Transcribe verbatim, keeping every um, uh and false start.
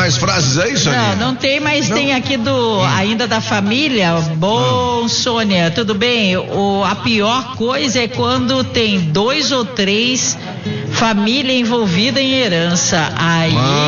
mais frases aí, Sônia? Não, não tem, mas Não? tem aqui do, ainda da família. Bom, Sônia, tudo bem? O, a pior coisa é quando tem dois ou três família envolvida em herança. Aí